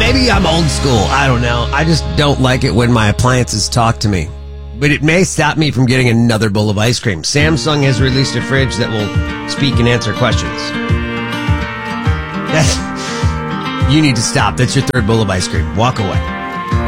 maybe I'm old school. I don't know. I just don't like it when my appliances talk to me. But it may stop me from getting another bowl of ice cream. Samsung has released a fridge that will speak and answer questions. You need to stop. That's your third bowl of ice cream. Walk away.